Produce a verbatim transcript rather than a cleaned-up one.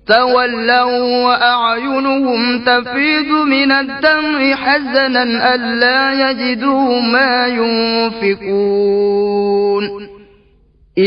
تولوا وأعينهم تفيض من الدمع حزنا ألا يجدوا ما ينفقون